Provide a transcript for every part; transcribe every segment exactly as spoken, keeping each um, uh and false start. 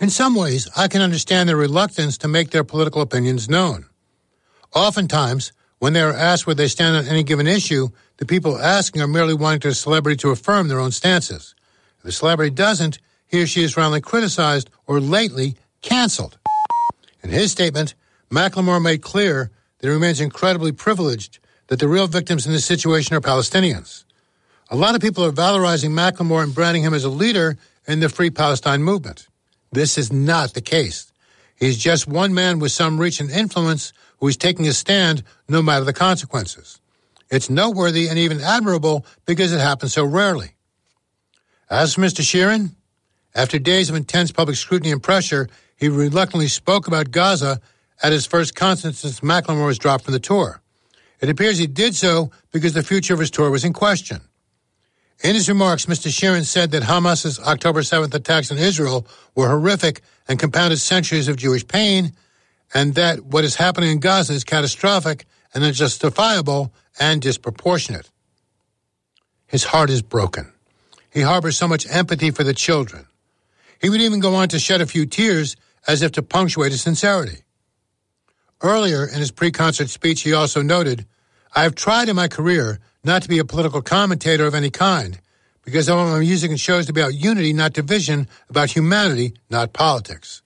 In some ways, I can understand their reluctance to make their political opinions known. Oftentimes, when they are asked where they stand on any given issue, the people asking are merely wanting their celebrity to affirm their own stances. If the celebrity doesn't, he or she is roundly criticized or lately canceled. In his statement, Macklemore made clear that he remains incredibly privileged, that the real victims in this situation are Palestinians. A lot of people are valorizing Macklemore and branding him as a leader in the Free Palestine movement. This is not the case. He's just one man with some reach and influence who is taking a stand no matter the consequences. It's noteworthy and even admirable because it happens so rarely. As for Mister Sheeran, after days of intense public scrutiny and pressure, he reluctantly spoke about Gaza at his first concert since Macklemore was dropped from the tour. It appears he did so because the future of his tour was in question. In his remarks, Mister Sheeran said that Hamas's October seventh attacks on Israel were horrific and compounded centuries of Jewish pain, and that what is happening in Gaza is catastrophic and unjustifiable and disproportionate. His heart is broken. He harbors so much empathy for the children. He would even go on to shed a few tears as if to punctuate his sincerity. Earlier in his pre-concert speech, he also noted, "I have tried in my career not to be a political commentator of any kind, because I want my music and shows to be about unity, not division, about humanity, not politics."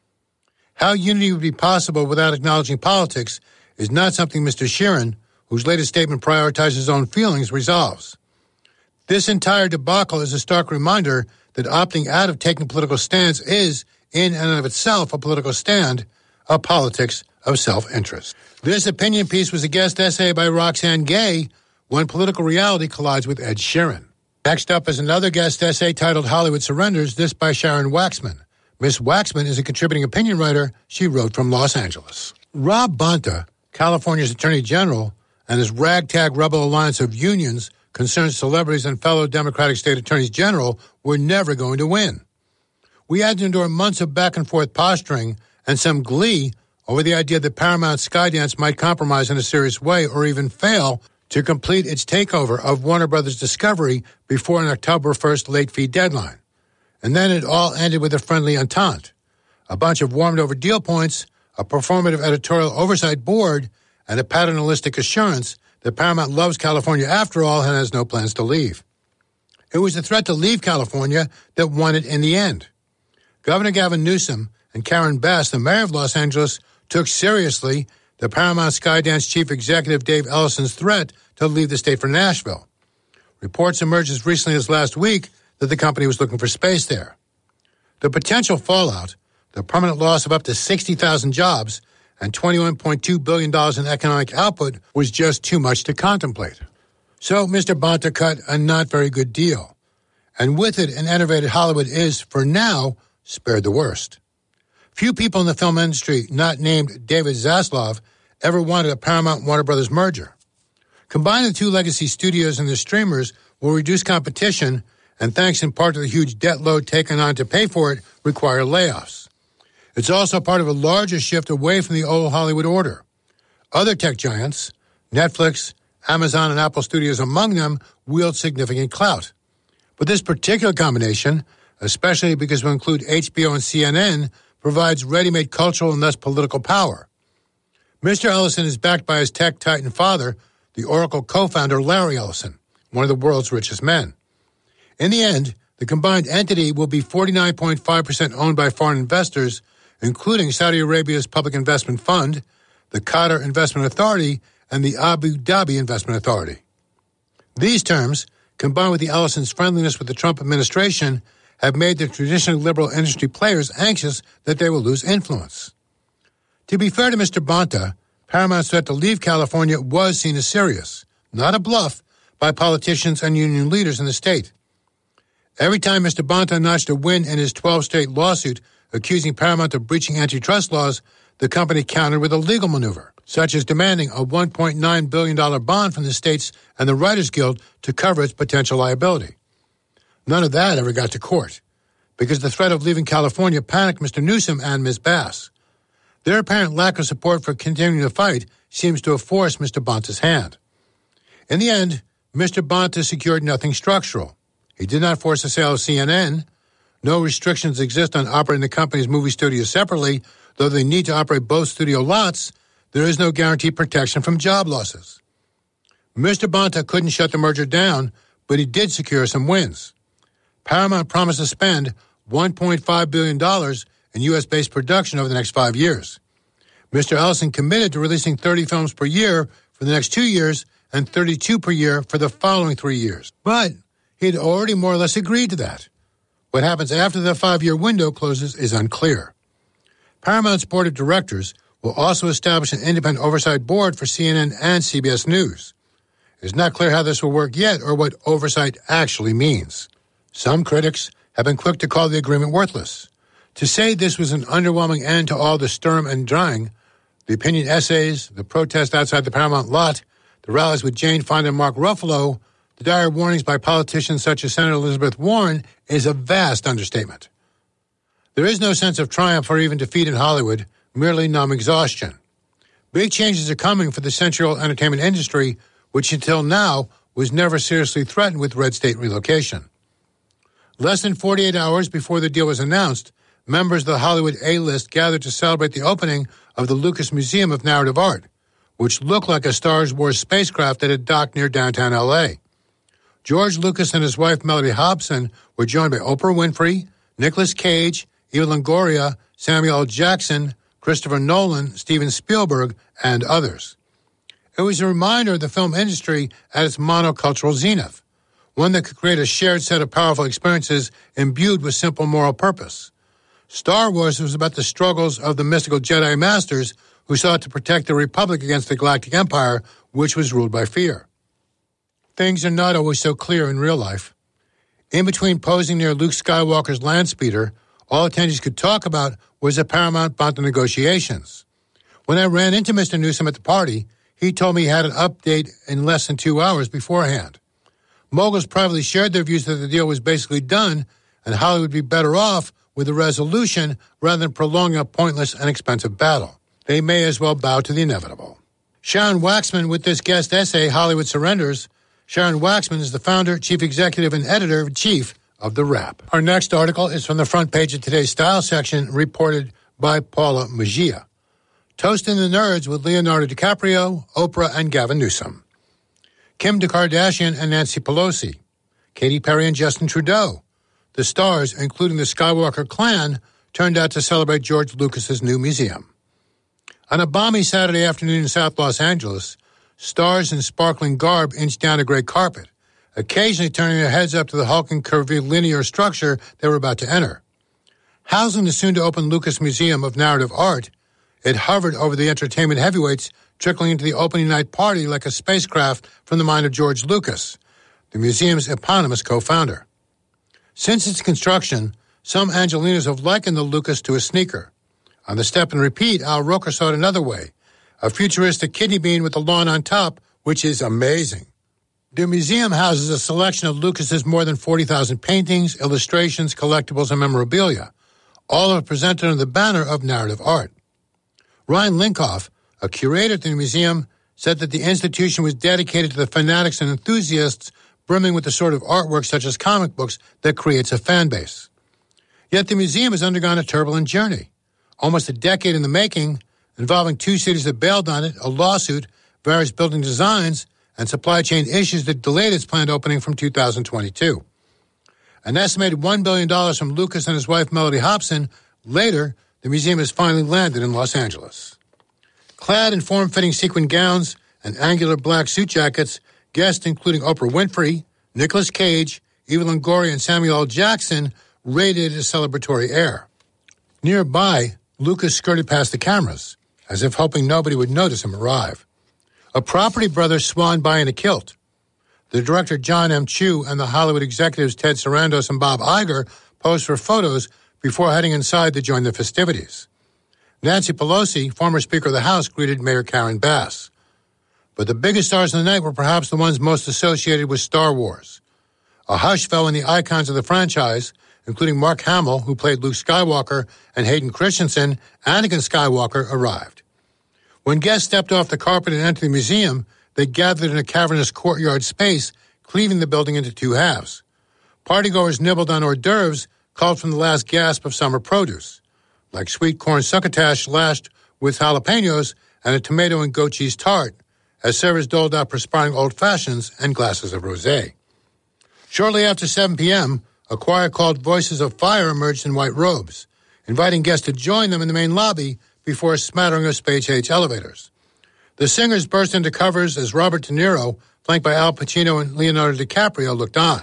How unity would be possible without acknowledging politics is not something Mister Sheeran, whose latest statement prioritizes his own feelings, resolves. This entire debacle is a stark reminder that opting out of taking political stands is, in and of itself, a political stand, a politics of self-interest. This opinion piece was a guest essay by Roxane Gay, When Political Reality Collides with Ed Sheeran. Next up is another guest essay titled Hollywood Surrenders, this by Sharon Waxman. Miss Waxman is a contributing opinion writer. She wrote from Los Angeles. Rob Bonta, California's Attorney General, and his ragtag rebel alliance of unions, concerned celebrities and fellow Democratic state attorneys general were never going to win. We had to endure months of back-and-forth posturing and some glee over the idea that Paramount Skydance might compromise in a serious way or even fail to complete its takeover of Warner Brothers Discovery before an October first late fee deadline. And then it all ended with a friendly entente, a bunch of warmed-over deal points, a performative editorial oversight board, and a paternalistic assurance that Paramount loves California after all and has no plans to leave. It was the threat to leave California that won it in the end. Governor Gavin Newsom and Karen Bass, the mayor of Los Angeles, took seriously the Paramount Skydance chief executive Dave Ellison's threat to leave the state for Nashville. Reports emerged as recently as last week that the company was looking for space there. The potential fallout, the permanent loss of up to sixty thousand jobs and twenty-one point two billion dollars in economic output, was just too much to contemplate. So Mister Bonta cut a not very good deal. And with it, an enervated Hollywood is, for now, spared the worst. Few people in the film industry, not named David Zaslav, ever wanted a Paramount-Warner Brothers merger. Combining the two legacy studios and the streamers will reduce competition, and thanks in part to the huge debt load taken on to pay for it, require layoffs. It's also part of a larger shift away from the old Hollywood order. Other tech giants, Netflix, Amazon, and Apple Studios among them, wield significant clout. But this particular combination, especially because we include H B O and C N N, provides ready-made cultural and thus political power. Mister Ellison is backed by his tech titan father, the Oracle co-founder Larry Ellison, one of the world's richest men. In the end, the combined entity will be forty-nine point five percent owned by foreign investors, including Saudi Arabia's Public Investment Fund, the Qatar Investment Authority, and the Abu Dhabi Investment Authority. These terms, combined with the Ellison's friendliness with the Trump administration, have made the traditionally liberal industry players anxious that they will lose influence. To be fair to Mister Bonta, Paramount's threat to leave California was seen as serious, not a bluff, by politicians and union leaders in the state. Every time Mister Bonta notched a win in his twelve-state lawsuit accusing Paramount of breaching antitrust laws, the company countered with a legal maneuver, such as demanding a one point nine billion dollars bond from the states and the Writers Guild to cover its potential liability. None of that ever got to court, because the threat of leaving California panicked Mister Newsom and Miz Bass. Their apparent lack of support for continuing the fight seems to have forced Mister Bonta's hand. In the end, Mister Bonta secured nothing structural. He did not force the sale of C N N, No restrictions exist on operating the company's movie studios separately, though they need to operate both studio lots. There is no guaranteed protection from job losses. Mister Bonta couldn't shut the merger down, but he did secure some wins. Paramount promised to spend one point five billion dollars in U S-based production over the next five years. Mister Ellison committed to releasing thirty films per year for the next two years and thirty-two per year for the following three years. But he had already more or less agreed to that. What happens after the five-year window closes is unclear. Paramount's board of directors will also establish an independent oversight board for C N N and C B S News. It is not clear how this will work yet or what oversight actually means. Some critics have been quick to call the agreement worthless. To say this was an underwhelming end to all the sturm and drang, the opinion essays, the protest outside the Paramount lot, the rallies with Jane Fonda and Mark Ruffalo, the dire warnings by politicians such as Senator Elizabeth Warren is a vast understatement. There is no sense of triumph or even defeat in Hollywood, merely numb exhaustion. Big changes are coming for the central entertainment industry, which until now was never seriously threatened with red state relocation. Less than forty-eight hours before the deal was announced, members of the Hollywood A-list gathered to celebrate the opening of the Lucas Museum of Narrative Art, which looked like a Star Wars spacecraft that had docked near downtown L A. George Lucas and his wife Mellody Hobson were joined by Oprah Winfrey, Nicolas Cage, Eva Longoria, Samuel L. Jackson, Christopher Nolan, Steven Spielberg, and others. It was a reminder of the film industry at its monocultural zenith, one that could create a shared set of powerful experiences imbued with simple moral purpose. Star Wars was about the struggles of the mystical Jedi Masters who sought to protect the Republic against the Galactic Empire, which was ruled by fear. Things are not always so clear in real life. In between posing near Luke Skywalker's landspeeder, all attendees could talk about was the Paramount Bonta negotiations. When I ran into Mister Newsom at the party, he told me he had an update in less than two hours beforehand. Moguls privately shared their views that the deal was basically done and Hollywood would be better off with a resolution rather than prolonging a pointless and expensive battle. They may as well bow to the inevitable. Sharon Waxman with this guest essay, Hollywood Surrenders. Sharon Waxman is the founder, chief executive, and editor-in-chief of The Wrap. Our next article is from the front page of today's Style section, reported by Paula Mejia. Toasting the Nerds with Leonardo DiCaprio, Oprah, and Gavin Newsom. Kim Kardashian and Nancy Pelosi. Katy Perry and Justin Trudeau. The stars, including the Skywalker clan, turned out to celebrate George Lucas's new museum. On a balmy Saturday afternoon in South Los Angeles, stars in sparkling garb inched down a gray carpet, occasionally turning their heads up to the hulking curvilinear structure they were about to enter. Housing the soon-to-open Lucas Museum of Narrative Art, it hovered over the entertainment heavyweights, trickling into the opening night party like a spacecraft from the mind of George Lucas, the museum's eponymous co-founder. Since its construction, some Angelinos have likened the Lucas to a sneaker. On the Step and Repeat, Al Roker saw it another way, a futuristic kidney bean with a lawn on top, which is amazing. The museum houses a selection of Lucas's more than forty thousand paintings, illustrations, collectibles, and memorabilia, all are presented under the banner of narrative art. Ryan Linkoff, a curator at the museum, said that the institution was dedicated to the fanatics and enthusiasts brimming with the sort of artwork such as comic books that creates a fan base. Yet the museum has undergone a turbulent journey, almost a decade in the making, involving two cities that bailed on it, a lawsuit, various building designs, and supply chain issues that delayed its planned opening from two thousand twenty-two. An estimated one billion dollars from Lucas and his wife Mellody Hobson. Later, the museum has finally landed in Los Angeles. Clad in form-fitting sequin gowns and angular black suit jackets, guests including Oprah Winfrey, Nicolas Cage, Eva Longoria, and Samuel L. Jackson radiated a celebratory air. Nearby, Lucas skirted past the cameras, as if hoping nobody would notice him arrive. A property brother swanned by in a kilt. The director John M. Chu and the Hollywood executives Ted Sarandos and Bob Iger posed for photos before heading inside to join the festivities. Nancy Pelosi, former Speaker of the House, greeted Mayor Karen Bass. But the biggest stars of the night were perhaps the ones most associated with Star Wars. A hush fell when the icons of the franchise, including Mark Hamill, who played Luke Skywalker, and Hayden Christensen, Anakin Skywalker, arrived. When guests stepped off the carpet and entered the museum, they gathered in a cavernous courtyard space, cleaving the building into two halves. Partygoers nibbled on hors d'oeuvres, called from the last gasp of summer produce, like sweet corn succotash lashed with jalapenos and a tomato and goat cheese tart, as servers doled out perspiring old fashions and glasses of rosé. Shortly after seven p.m., a choir called Voices of Fire emerged in white robes, inviting guests to join them in the main lobby before a smattering of space-age elevators. The singers burst into covers as Robert De Niro, flanked by Al Pacino and Leonardo DiCaprio, looked on.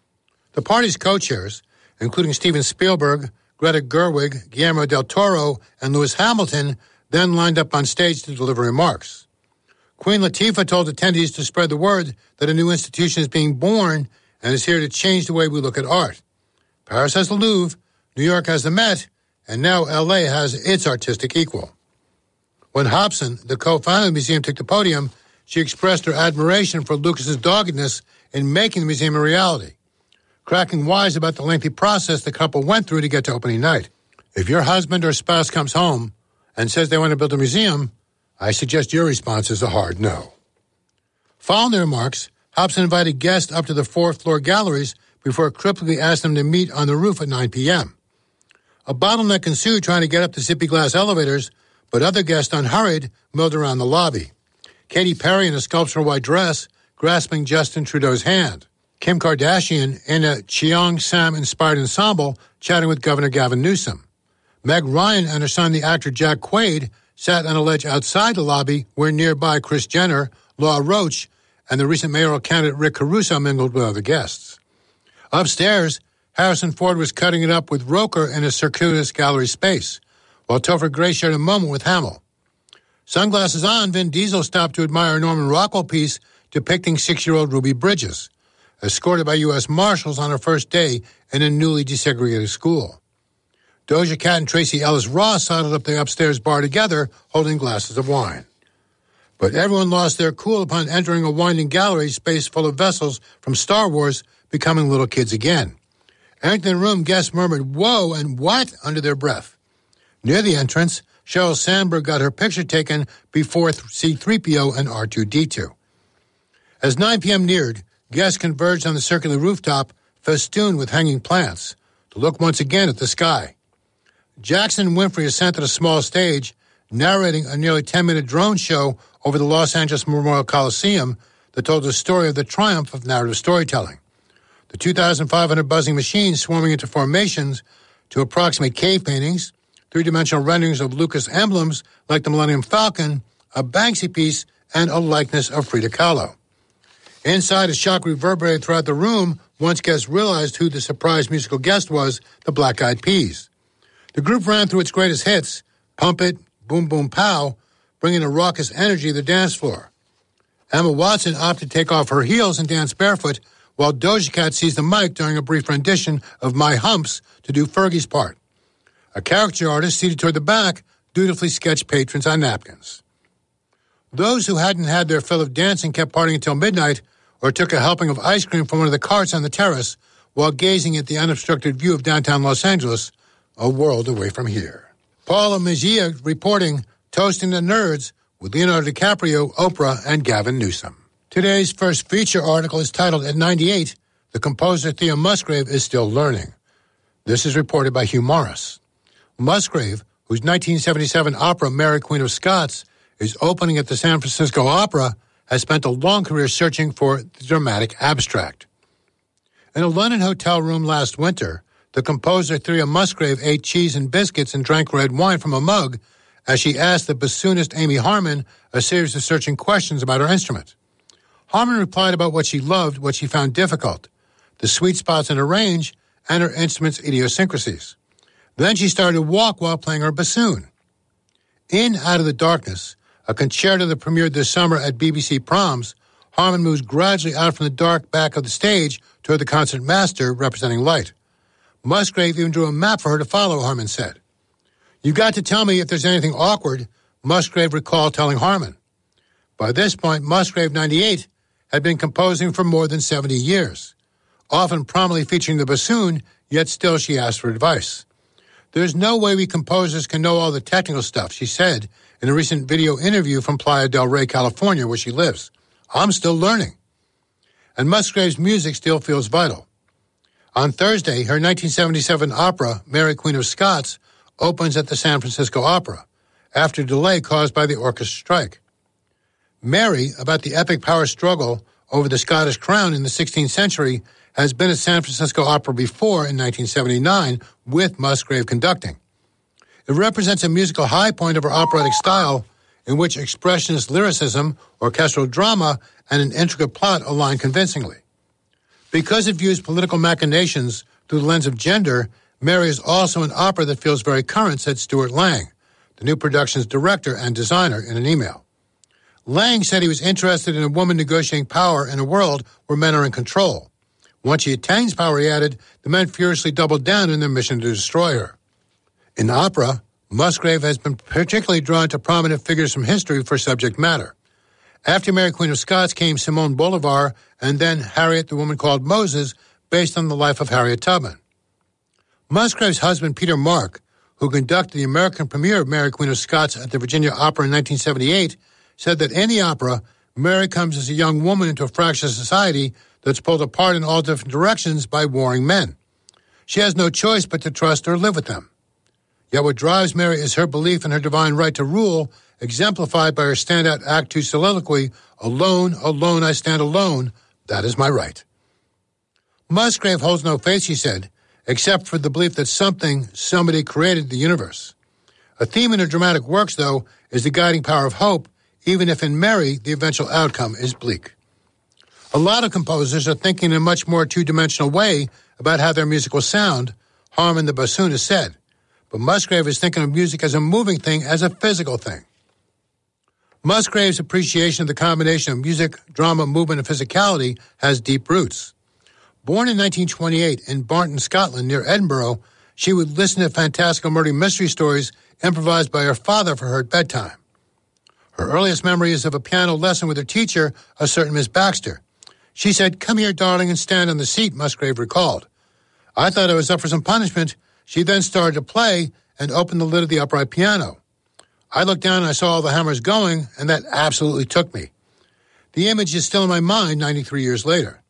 The party's co-chairs, including Steven Spielberg, Greta Gerwig, Guillermo del Toro, and Lewis Hamilton, then lined up on stage to deliver remarks. Queen Latifah told attendees to spread the word that a new institution is being born and is here to change the way we look at art. Paris has the Louvre, New York has the Met, and now L A has its artistic equal. When Hobson, the co-founder of the museum, took the podium, she expressed her admiration for Lucas's doggedness in making the museum a reality, cracking wise about the lengthy process the couple went through to get to opening night. If your husband or spouse comes home and says they want to build a museum, I suggest your response is a hard no. Following the remarks, Hobson invited guests up to the fourth-floor galleries before cryptically asked them to meet on the roof at nine p.m. A bottleneck ensued trying to get up the zippy glass elevators, but other guests, unhurried, milled around the lobby. Katy Perry in a sculptural white dress, grasping Justin Trudeau's hand. Kim Kardashian in a Cheong Sam-inspired ensemble, chatting with Governor Gavin Newsom. Meg Ryan and her son, the actor Jack Quaid, sat on a ledge outside the lobby where nearby Kris Jenner, Laura Roach, and the recent mayoral candidate Rick Caruso mingled with other guests. Upstairs, Harrison Ford was cutting it up with Roker in a circuitous gallery space, while Topher Grace shared a moment with Hamill. Sunglasses on, Vin Diesel stopped to admire a Norman Rockwell piece depicting six-year-old Ruby Bridges, escorted by U S Marshals on her first day in a newly desegregated school. Doja Cat and Tracy Ellis Ross sidled up the upstairs bar together, holding glasses of wine. But everyone lost their cool upon entering a winding gallery space full of vessels from Star Wars, becoming little kids again. Entering the room, guests murmured, "Whoa," and "What?" under their breath. Near the entrance, Sheryl Sandberg got her picture taken before C three P O and R two D two. As nine p.m. neared, guests converged on the circular rooftop, festooned with hanging plants, to look once again at the sky. Jackson Winfrey ascended a small stage, narrating a nearly ten-minute drone show over the Los Angeles Memorial Coliseum that told the story of the triumph of narrative storytelling. The two thousand five hundred buzzing machines swarming into formations to approximate cave paintings, three-dimensional renderings of Lucas emblems like the Millennium Falcon, a Banksy piece, and a likeness of Frida Kahlo. Inside, a shock reverberated throughout the room once guests realized who the surprise musical guest was, the Black Eyed Peas. The group ran through its greatest hits, Pump It, Boom Boom Pow, bringing a raucous energy to the dance floor. Emma Watson opted to take off her heels and dance barefoot, while Doja Cat seized the mic during a brief rendition of My Humps to do Fergie's part. A caricature artist seated toward the back dutifully sketched patrons on napkins. Those who hadn't had their fill of dancing kept partying until midnight or took a helping of ice cream from one of the carts on the terrace while gazing at the unobstructed view of downtown Los Angeles, a world away from here. Paula Mejia reporting, Toasting the Nerds with Leonardo DiCaprio, Oprah, and Gavin Newsom. Today's first feature article is titled, At ninety-eight, the composer Thea Musgrave is still learning. This is reported by Hugh Morris. Musgrave, whose nineteen seventy-seven opera Mary Queen of Scots is opening at the San Francisco Opera, has spent a long career searching for the dramatic abstract. In a London hotel room last winter, the composer Thea Musgrave ate cheese and biscuits and drank red wine from a mug as she asked the bassoonist Amy Harmon a series of searching questions about her instrument. Harmon replied about what she loved, what she found difficult, the sweet spots in her range, and her instrument's idiosyncrasies. Then she started to walk while playing her bassoon. In Out of the Darkness, a concerto that premiered this summer at B B C Proms, Harmon moves gradually out from the dark back of the stage toward the concert master representing light. Musgrave even drew a map for her to follow, Harmon said. "You got to tell me if there's anything awkward," Musgrave recalled telling Harmon. By this point, Musgrave, ninety-eight, had been composing for more than seventy years, often prominently featuring the bassoon, yet still she asked for advice. "There's no way we composers can know all the technical stuff," she said in a recent video interview from Playa del Rey, California, where she lives. "I'm still learning." And Musgrave's music still feels vital. On Thursday, her nineteen seventy-seven opera, Mary, Queen of Scots, opens at the San Francisco Opera, after a delay caused by the orchestra strike. Mary, about the epic power struggle over the Scottish crown in the sixteenth century, has been at San Francisco Opera before in nineteen seventy-nine with Musgrave conducting. It represents a musical high point of her operatic style in which expressionist lyricism, orchestral drama, and an intricate plot align convincingly. Because it views political machinations through the lens of gender, Mary is also an opera that feels very current, said Stuart Lang, the new production's director and designer, in an email. Lang said he was interested in a woman negotiating power in a world where men are in control. Once she attains power, he added, the men furiously doubled down in their mission to destroy her. In opera, Musgrave has been particularly drawn to prominent figures from history for subject matter. After Mary, Queen of Scots came Simone Bolivar, and then Harriet, the Woman Called Moses, based on the life of Harriet Tubman. Musgrave's husband, Peter Mark, who conducted the American premiere of Mary, Queen of Scots at the Virginia Opera in nineteen seventy-eight, said that in the opera, Mary comes as a young woman into a fractious society that's pulled apart in all different directions by warring men. She has no choice but to trust or live with them. Yet what drives Mary is her belief in her divine right to rule, exemplified by her standout Act Two soliloquy, alone, alone, I stand alone, that is my right. Musgrave holds no faith, she said, except for the belief that something, somebody created the universe. A theme in her dramatic works, though, is the guiding power of hope, even if in Mary the eventual outcome is bleak. A lot of composers are thinking in a much more two-dimensional way about how their music will sound, Harman the bassoon has said. But Musgrave is thinking of music as a moving thing, as a physical thing. Musgrave's appreciation of the combination of music, drama, movement, and physicality has deep roots. Born in nineteen twenty-eight in Barnton, Scotland, near Edinburgh, she would listen to fantastical murder mystery stories improvised by her father for her at bedtime. Her earliest memory is of a piano lesson with her teacher, a certain Miss Baxter. She said, "Come here, darling, and stand on the seat," Musgrave recalled. I thought I was up for some punishment. She then started to play and opened the lid of the upright piano. I looked down and I saw all the hammers going, and that absolutely took me. The image is still in my mind ninety-three years later.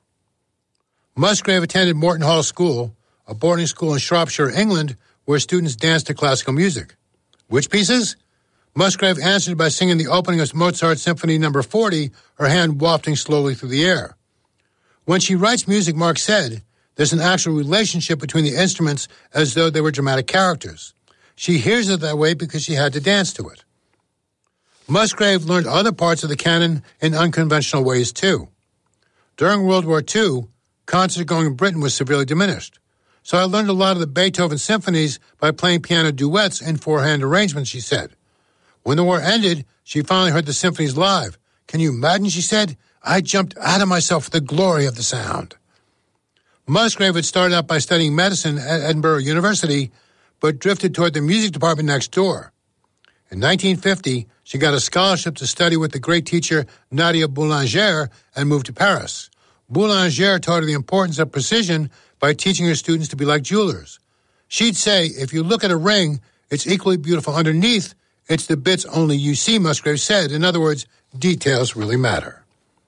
Musgrave attended Morton Hall School, a boarding school in Shropshire, England, where students danced to classical music. Which pieces? Musgrave answered by singing the opening of Mozart's Symphony number forty, her hand wafting slowly through the air. When she writes music, Mark said, there's an actual relationship between the instruments as though they were dramatic characters. She hears it that way because she had to dance to it. Musgrave learned other parts of the canon in unconventional ways, too. During World War Two, concert-going in Britain was severely diminished. So I learned a lot of the Beethoven symphonies by playing piano duets in four-hand arrangements, she said. When the war ended, she finally heard the symphonies live. Can you imagine, she said? I jumped out of myself for the glory of the sound. Musgrave had started out by studying medicine at Edinburgh University, but drifted toward the music department next door. In nineteen fifty, she got a scholarship to study with the great teacher Nadia Boulanger and moved to Paris. Boulanger taught her the importance of precision by teaching her students to be like jewelers. She'd say, if you look at a ring, it's equally beautiful underneath. It's the bits only you see, Musgrave said. In other words, details really matter.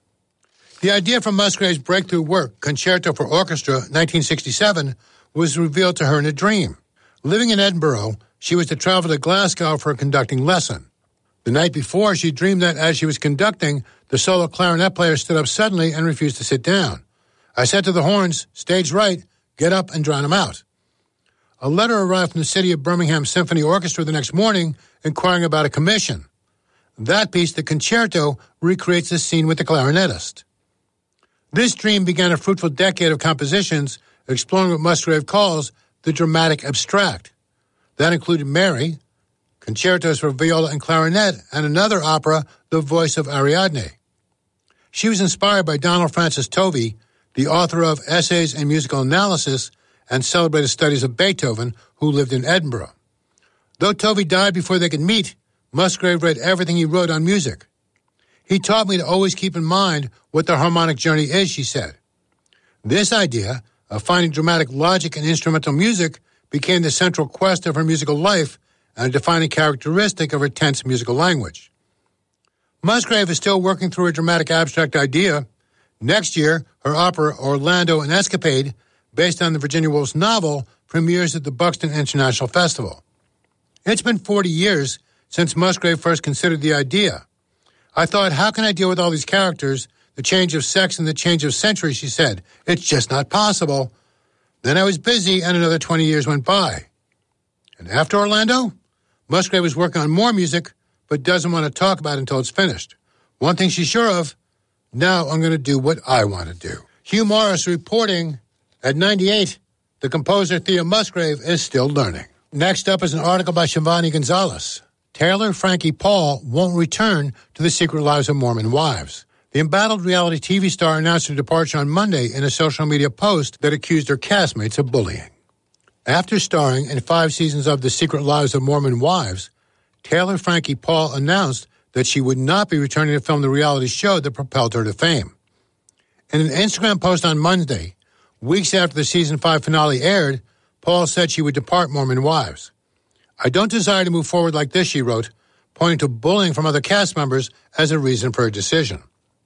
The idea for Musgrave's breakthrough work, Concerto for Orchestra, nineteen sixty-seven, was revealed to her in a dream. Living in Edinburgh, she was to travel to Glasgow for a conducting lesson. The night before, she dreamed that as she was conducting, the solo clarinet player stood up suddenly and refused to sit down. I said to the horns, stage right, get up and drown him out. A letter arrived from the City of Birmingham Symphony Orchestra the next morning inquiring about a commission. That piece, the concerto, recreates the scene with the clarinetist. This dream began a fruitful decade of compositions exploring what Musgrave calls the dramatic abstract. That included Mary, concertos for viola and clarinet, and another opera, The Voice of Ariadne. She was inspired by Donald Francis Tovey, the author of Essays in Musical Analysis and Celebrated Studies of Beethoven, who lived in Edinburgh. Though Tovey died before they could meet, Musgrave read everything he wrote on music. He taught me to always keep in mind what the harmonic journey is, she said. This idea of finding dramatic logic in instrumental music became the central quest of her musical life and a defining characteristic of her tense musical language. Musgrave is still working through her dramatic abstract idea. Next year, her opera Orlando, an Escapade, based on the Virginia Woolf's novel, premieres at the Buxton International Festival. It's been forty years since Musgrave first considered the idea. I thought, how can I deal with all these characters, the change of sex and the change of century, she said. It's just not possible. Then I was busy and another twenty years went by. And after Orlando, Musgrave was working on more music, but doesn't want to talk about it until it's finished. One thing she's sure of, now I'm going to do what I want to do. Hugh Morris reporting at ninety-eight, the composer Thea Musgrave is still learning. Next up is an article by Shivani Gonzalez. Taylor Frankie Paul won't return to The Secret Lives of Mormon Wives. The embattled reality T V star announced her departure on Monday in a social media post that accused her castmates of bullying. After starring in five seasons of The Secret Lives of Mormon Wives, Taylor Frankie Paul announced that she would not be returning to film the reality show that propelled her to fame. In an Instagram post on Monday, weeks after the season five finale aired, Paul said she would depart Mormon Wives. I don't desire to move forward like this, she wrote, pointing to bullying from other cast members as a reason for her decision.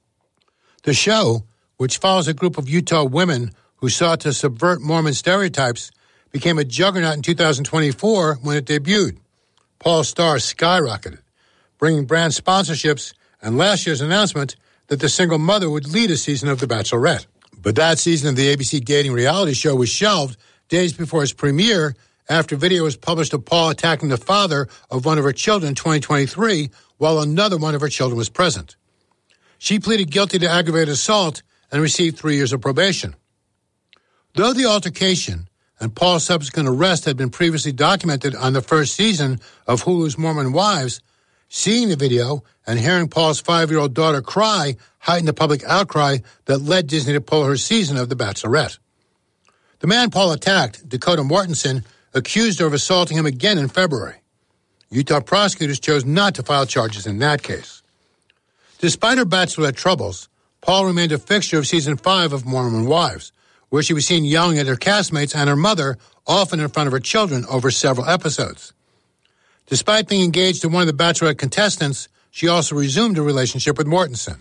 The show, which follows a group of Utah women who sought to subvert Mormon stereotypes, became a juggernaut in two thousand twenty-four when it debuted. Paul's star skyrocketed, bringing brand sponsorships and last year's announcement that the single mother would lead a season of The Bachelorette. But that season of the A B C dating reality show was shelved days before its premiere after video was published of Paul attacking the father of one of her children in twenty twenty-three while another one of her children was present. She pleaded guilty to aggravated assault and received three years of probation. Though the altercation and Paul's subsequent arrest had been previously documented on the first season of Hulu's Mormon Wives, seeing the video and hearing Paul's five-year-old daughter cry heightened the public outcry that led Disney to pull her season of The Bachelorette. The man Paul attacked, Dakota Mortensen, accused her of assaulting him again in February. Utah prosecutors chose not to file charges in that case. Despite her Bachelorette troubles, Paul remained a fixture of season five of Mormon Wives, where she was seen yelling at her castmates and her mother, often in front of her children, over several episodes. Despite being engaged to one of the Bachelorette contestants, she also resumed a relationship with Mortensen.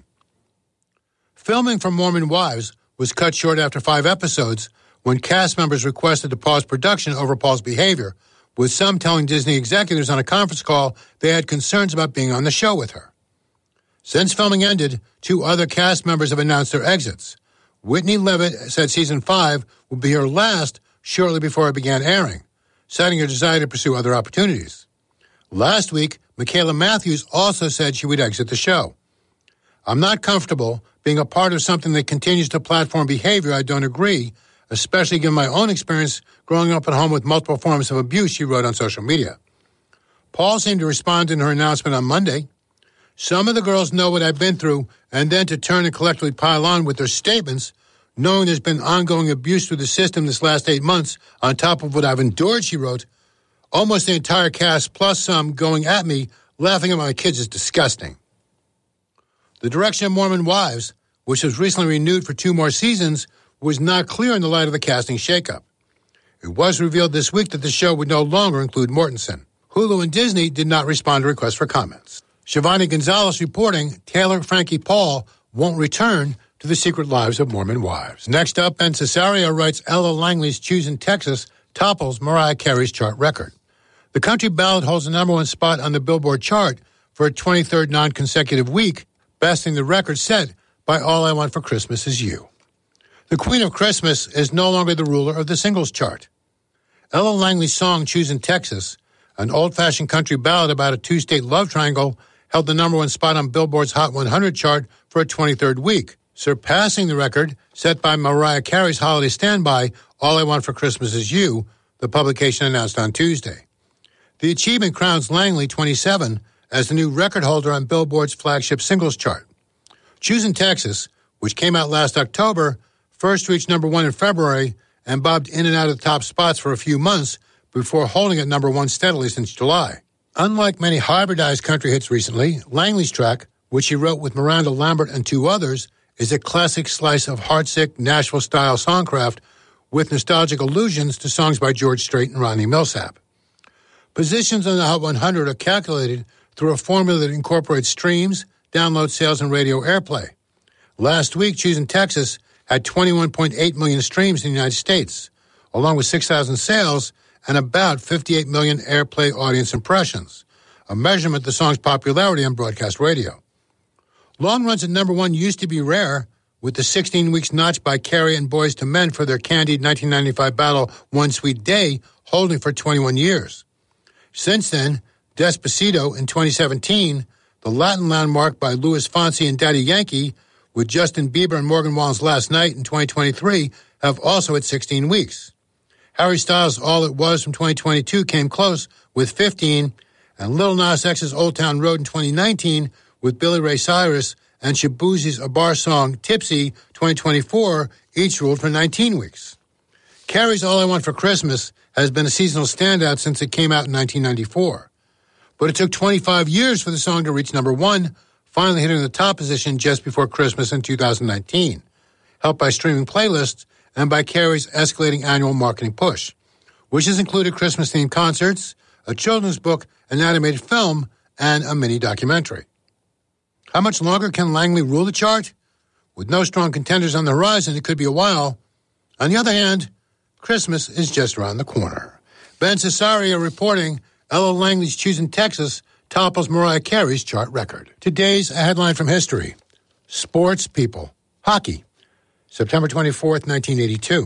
Filming for Mormon Wives was cut short after five episodes when cast members requested to pause production over Paul's behavior, with some telling Disney executives on a conference call they had concerns about being on the show with her. Since filming ended, two other cast members have announced their exits. Whitney Levitt said season five would be her last shortly before it began airing, citing her desire to pursue other opportunities. Last week, Michaela Matthews also said she would exit the show. I'm not comfortable being a part of something that continues to platform behavior I don't agree, especially given my own experience growing up at home with multiple forms of abuse, she wrote on social media. Paul seemed to respond in her announcement on Monday. Some of the girls know what I've been through, and then to turn and collectively pile on with their statements, knowing there's been ongoing abuse through the system this last eight months, on top of what I've endured, she wrote. Almost the entire cast, plus some, going at me, laughing at my kids is disgusting. The direction of Mormon Wives, which was recently renewed for two more seasons, was not clear in the light of the casting shakeup. It was revealed this week that the show would no longer include Mortensen. Hulu and Disney did not respond to requests for comments. Shivani Gonzalez reporting Taylor Frankie Paul won't return to The Secret Lives of Mormon Wives. Next up, Ben Cesario writes Ella Langley's Choosing Texas topples Mariah Carey's chart record. The country ballad holds the number one spot on the Billboard chart for a twenty-third non-consecutive week, besting the record set by All I Want for Christmas Is You. The Queen of Christmas is no longer the ruler of the singles chart. Ella Langley's song Choosing Texas, an old-fashioned country ballad about a two-state love triangle, held the number one spot on Billboard's Hot one hundred chart for a twenty-third week, surpassing the record set by Mariah Carey's holiday standby, All I Want for Christmas Is You, the publication announced on Tuesday. The achievement crowns Langley, twenty-seven, as the new record holder on Billboard's flagship singles chart. Choosing Texas, which came out last October, first reached number one in February and bobbed in and out of the top spots for a few months before holding at number one steadily since July. Unlike many hybridized country hits recently, Langley's track, which he wrote with Miranda Lambert and two others, is a classic slice of heartsick Nashville-style songcraft with nostalgic allusions to songs by George Strait and Rodney Millsap. Positions on the Hot one hundred are calculated through a formula that incorporates streams, download sales, and radio airplay. Last week, Choosing Texas had twenty-one point eight million streams in the United States, along with six thousand sales and about fifty-eight million airplay audience impressions, a measurement of the song's popularity on broadcast radio. Long runs at number one used to be rare, with the sixteen weeks notched by Carrie and Boyz two Men for their candied nineteen ninety-five battle One Sweet Day, holding for twenty-one years. Since then, Despacito in twenty seventeen, the Latin landmark by Luis Fonsi and Daddy Yankee, with Justin Bieber and Morgan Wallen's Last Night in twenty twenty-three, have also had sixteen weeks. Harry Styles' All It Was from twenty twenty-two came close with fifteen, and Lil Nas X's Old Town Road in twenty nineteen with Billy Ray Cyrus and Shabuzi's A Bar song Tipsy twenty twenty-four each ruled for nineteen weeks. Carrie's All I Want for Christmas has been a seasonal standout since it came out in nineteen ninety-four. But it took twenty-five years for the song to reach number one, finally hitting the top position just before Christmas in two thousand nineteen, helped by streaming playlists and by Carrie's escalating annual marketing push, which has included Christmas-themed concerts, a children's book, an animated film, and a mini-documentary. How much longer can Langley rule the chart? With no strong contenders on the horizon, it could be a while. On the other hand, Christmas is just around the corner. Ben Cesario reporting Ella Langley's Choosing Texas topples Mariah Carey's chart record. Today's a headline from history. Sports people. Hockey. September twenty-fourth, nineteen eighty-two.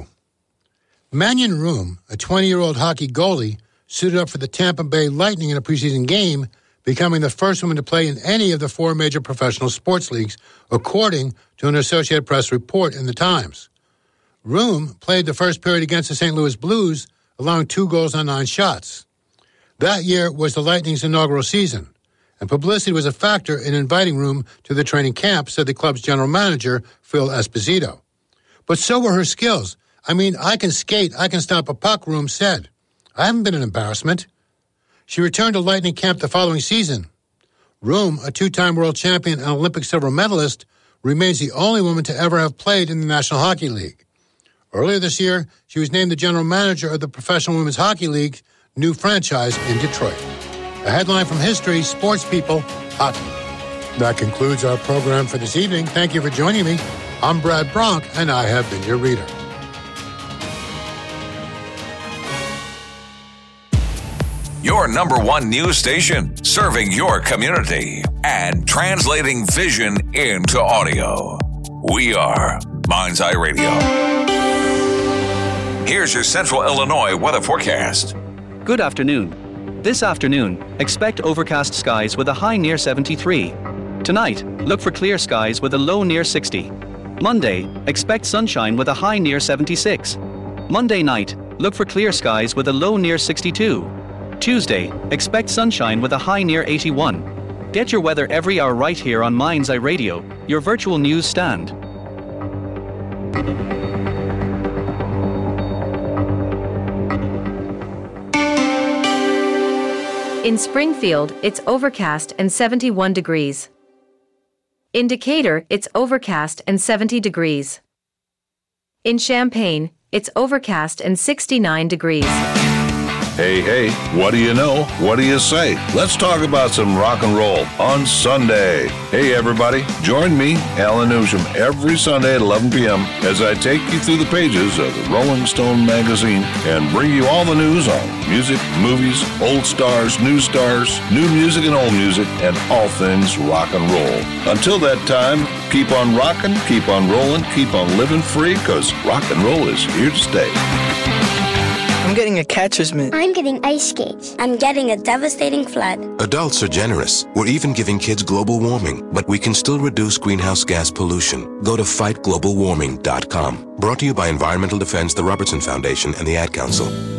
Mannion Room, a twenty-year-old hockey goalie, suited up for the Tampa Bay Lightning in a preseason game, becoming the first woman to play in any of the four major professional sports leagues, according to an Associated Press report in the Times. Room played the first period against the Saint Louis Blues, allowing two goals on nine shots. That year was the Lightning's inaugural season, and publicity was a factor in inviting Room to the training camp, said the club's general manager, Phil Esposito. But so were her skills. I mean, I can skate, I can stop a puck, Room said. I haven't been an embarrassment. She returned to Lightning camp the following season. Room, a two-time world champion and Olympic silver medalist, remains the only woman to ever have played in the National Hockey League. Earlier this year, she was named the general manager of the Professional Women's Hockey League, new franchise in Detroit. A headline from history, sports people, hockey. That concludes our program for this evening. Thank you for joining me. I'm Brad Bronk, and I have been your reader. Your number one news station, serving your community and translating vision into audio. We are Mind's Eye Radio. Here's your Central Illinois weather forecast. Good afternoon. This afternoon, expect overcast skies with a high near seventy-three. Tonight, look for clear skies with a low near sixty. Monday, expect sunshine with a high near seventy-six. Monday night, look for clear skies with a low near sixty-two. Tuesday, expect sunshine with a high near eighty-one. Get your weather every hour right here on Mind's Eye Radio, your virtual news stand. In Springfield, it's overcast and seventy-one degrees. In Decatur, it's overcast and seventy degrees. In Champaign, it's overcast and sixty-nine degrees. Hey, hey, what do you know? What do you say? Let's talk about some rock and roll on Sunday. Hey, everybody, join me, Alan Newsham, every Sunday at eleven p.m. as I take you through the pages of the Rolling Stone magazine and bring you all the news on music, movies, old stars, new stars, new music and old music, and all things rock and roll. Until that time, keep on rocking, keep on rolling, keep on living free, because rock and roll is here to stay. I'm getting a catcher's mitt. I'm getting ice skates. I'm getting a devastating flood. Adults are generous. We're even giving kids global warming, but we can still reduce greenhouse gas pollution. Go to fight global warming dot com. Brought to you by Environmental Defense, the Robertson Foundation, and the Ad Council.